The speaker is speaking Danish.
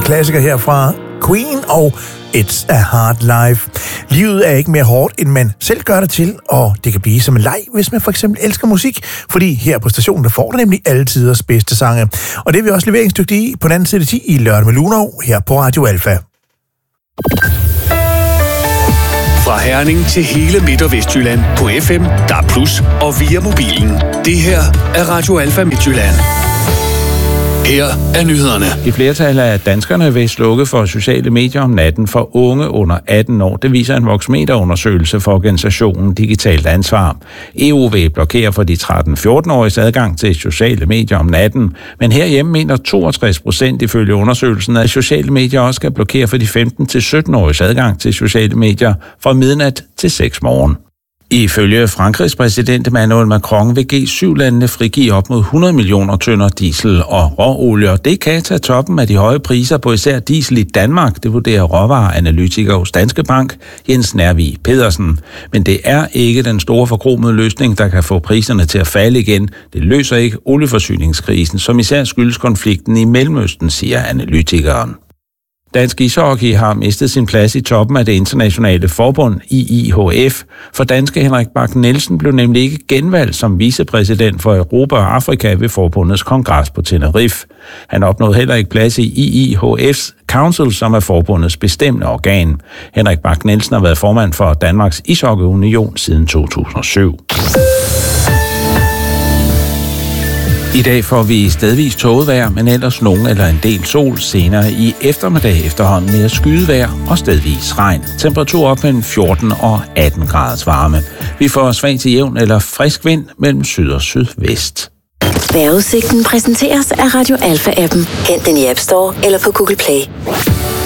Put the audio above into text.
klassiker her fra Queen og It's a Hard Life. Livet er ikke mere hårdt, end man selv gør det til, og det kan blive som en leg, hvis man for eksempel elsker musik, fordi her på stationen, der får du nemlig alle tiders bedste sange. Og det er vi også leveringsdygtige i på den anden side 10 i Lørdag med Lunov her på Radio Alfa. Fra Herning til hele Midt- og Vestjylland på FM, DAB+, og via mobilen. Det her er Radio Alfa Midtjylland. Her er nyhederne. Et flertal af danskerne vil slukke for sociale medier om natten for unge under 18 år. Det viser en Voxmeter-undersøgelse for organisationen Digitalt Ansvar. EU vil blokere for de 13-14-åriges adgang til sociale medier om natten. Men herhjemme mener 62% ifølge undersøgelsen, at sociale medier også skal blokere for de 15-17-åriges adgang til sociale medier fra midnat til 6 morgen. Ifølge Frankrigs præsident Emmanuel Macron vil G7-landene frigive op mod 100 millioner tønder diesel og råolie, og det kan tage toppen af de høje priser på især diesel i Danmark, det vurderer råvareanalytiker hos Danske Bank Jens Nervig Pedersen. Men det er ikke den store forkromede løsning, der kan få priserne til at falde igen. Det løser ikke olieforsyningskrisen, som især skyldes konflikten i Mellemøsten, siger analytikeren. Dansk ishockey har mistet sin plads i toppen af det internationale forbund IIHF, for danske Henrik Bak Nielsen blev nemlig ikke genvalgt som vicepræsident for Europa og Afrika ved forbundets kongres på Tenerife. Han opnåede heller ikke plads i IIHF's Council, som er forbundets bestemmende organ. Henrik Bak Nielsen har været formand for Danmarks Ishockeyunion siden 2007. I dag får vi stedvis tågevejr, men ellers nogen eller en del sol. Senere i eftermiddag efterhånden mere skydevejr og stedvis regn. Temperatur op mellem 14 og 18 graders varme. Vi får svag til jævn eller frisk vind mellem syd og sydvest. Vejrudsigten præsenteres af Radio Alfa-appen. Hent den i App Store eller på Google Play.